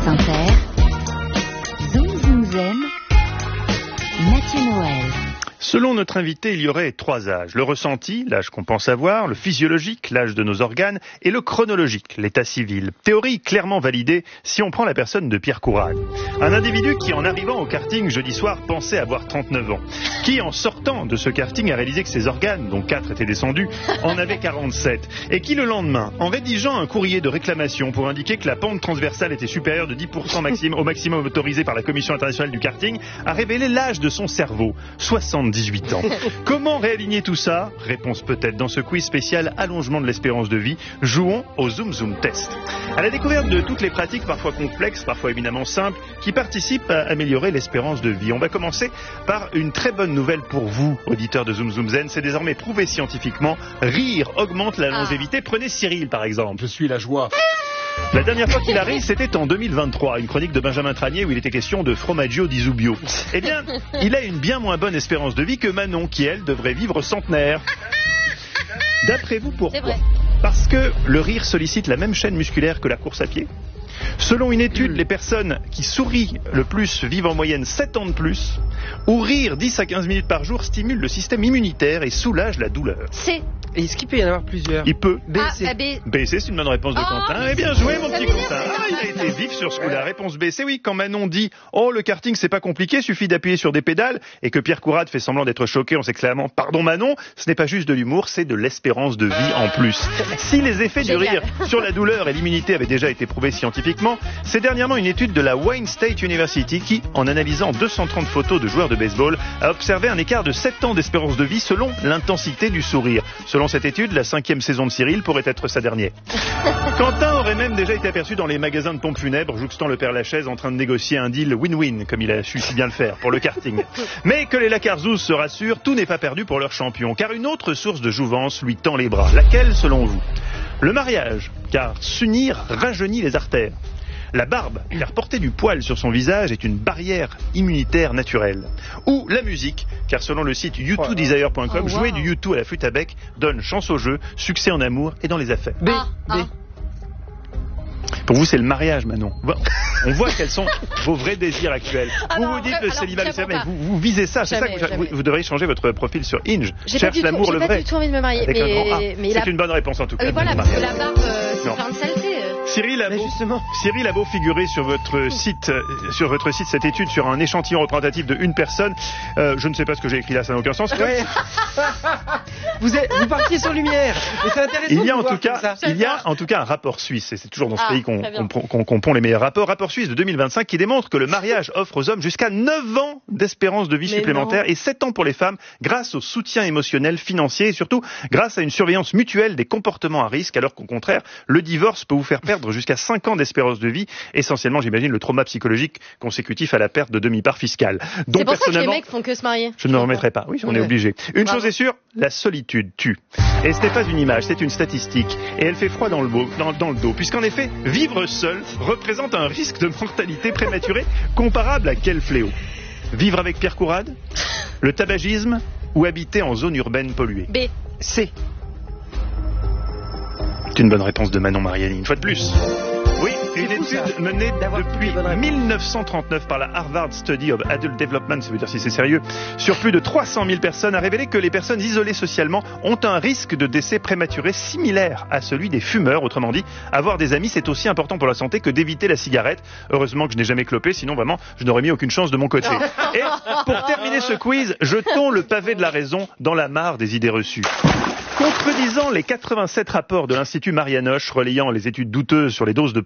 France Inter, Zoom Zoom Zen, Mathieu Noël. Selon notre invité, il y aurait 3 âges. Le ressenti, l'âge qu'on pense avoir, le physiologique, l'âge de nos organes, et le chronologique, l'état civil. Théorie clairement validée si on prend la personne de Pierre Courade. Un individu qui, en arrivant au karting jeudi soir, pensait avoir 39 ans. Qui, en sortant de ce karting, a réalisé que ses organes, dont 4 étaient descendus, en avaient 47. Et qui, le lendemain, en rédigeant un courrier de réclamation pour indiquer que la pente transversale était supérieure de 10% au maximum autorisé par la Commission internationale du karting, a révélé l'âge de son cerveau, 78 ans. Comment réaligner tout ça? Réponse peut-être dans ce quiz spécial allongement de l'espérance de vie. Jouons au Zoom Zoom Test. À la découverte de toutes les pratiques, parfois complexes, parfois éminemment simples, qui participent à améliorer l'espérance de vie. On va commencer par une très bonne nouvelle pour vous, auditeurs de Zoom Zoom Zen. C'est désormais prouvé scientifiquement. Rire augmente la longévité. Prenez Cyril par exemple. Je suis la joie. La dernière fois qu'il a ri, c'était en 2023, une chronique de Benjamin Tranier où il était question de Fromaggio di Zubio. Eh bien, il a une bien moins bonne espérance de vie que Manon, qui elle devrait vivre centenaire. D'après vous, pourquoi? Parce que le rire sollicite la même chaîne musculaire que la course à pied. Selon une étude, les personnes qui sourient le plus vivent en moyenne 7 ans de plus, ou rire 10 à 15 minutes par jour stimule le système immunitaire et soulage la douleur. C. Et est-ce qu'il peut y en avoir plusieurs? Il peut. B, C. B, C, c'est une bonne réponse de Quentin. Eh bien joué, mon petit Quentin. Il a été vif sur ce coup-là. Réponse B, c'est oui. Quand Manon dit « Oh, le karting, c'est pas compliqué, suffit d'appuyer sur des pédales » et que Pierre Courade fait semblant d'être choqué en s'exclamant « Pardon Manon », ce n'est pas juste de l'humour, c'est de l'espérance de vie en plus. Si les effets du rire sur la douleur et l'immunité avaient déjà été prouvés scientifiquement, c'est dernièrement une étude de la Wayne State University qui, en analysant 230 photos de joueurs de baseball, a observé un écart de 7 ans d'espérance de vie selon l'intensité du sourire. Selon cette étude, la 5e saison de Cyril pourrait être sa dernière. Quentin aurait même déjà été aperçu dans les magasins de pompes funèbres, jouxtant le Père Lachaise en train de négocier un deal win-win, comme il a su si bien le faire, pour le karting. Mais que les Lacarzous se rassurent, tout n'est pas perdu pour leur champion, car une autre source de jouvence lui tend les bras. Laquelle, selon vous? Le mariage, car s'unir rajeunit les artères. La barbe, car porter du poil sur son visage est une barrière immunitaire naturelle. Ou la musique, car selon le site u2desire.com, jouer du U2 à la flûte à bec donne chance au jeu, succès en amour et dans les affaires. B. Pour vous, c'est le mariage, Manon. On voit quels sont vos vrais désirs actuels. Vous dites le célibat, mais vous visez ça. C'est ça que vous devriez changer votre profil sur Inge. Cherche l'amour, le vrai. J'ai pas du tout envie de me marier. C'est une bonne réponse en tout cas. Oui, voilà, parce que la barbe, c'est plein de saleté. Cyril a beau figurer sur votre site cette étude sur un échantillon représentatif de une personne. Je ne sais pas ce que j'ai écrit là, ça n'a aucun sens. Ouais. Vous partiez sur Lumière. Mais c'est intéressant. Il y a en tout cas un rapport suisse, et c'est toujours dans ce pays qu'on pond les meilleurs rapports. Rapport suisse de 2025 qui démontre que le mariage offre aux hommes jusqu'à 9 ans d'espérance de vie supplémentaire et 7 ans pour les femmes grâce au soutien émotionnel, financier et surtout grâce à une surveillance mutuelle des comportements à risque, alors qu'au contraire, le divorce peut vous faire perdre jusqu'à 5 ans d'espérance de vie, essentiellement, j'imagine, le trauma psychologique consécutif à la perte de demi-part fiscale. Donc, c'est pour ça que les mecs font que se marier. Je ne me remettrai pas. Oui, on est obligé. Une chose est sûre, la solitude tue. Et ce n'est pas une image, c'est une statistique. Et elle fait froid dans le dos, puisqu'en effet, vivre seul représente un risque de mortalité prématurée comparable à quel fléau? Vivre avec Pierre Courade? Le tabagisme? Ou habiter en zone urbaine polluée? B. C. C'est une bonne réponse de Manon Mariani, une fois de plus. Oui, une étude menée depuis 1939 par la Harvard Study of Adult Development, ça veut dire si c'est sérieux, sur plus de 300 000 personnes a révélé que les personnes isolées socialement ont un risque de décès prématuré similaire à celui des fumeurs. Autrement dit, avoir des amis, c'est aussi important pour la santé que d'éviter la cigarette. Heureusement que je n'ai jamais clopé, sinon vraiment, je n'aurais mis aucune chance de mon côté. Et pour terminer ce quiz, jetons le pavé de la raison dans la mare des idées reçues. Contredisant les 87 rapports de l'Institut Marianoche relayant les études douteuses sur les doses de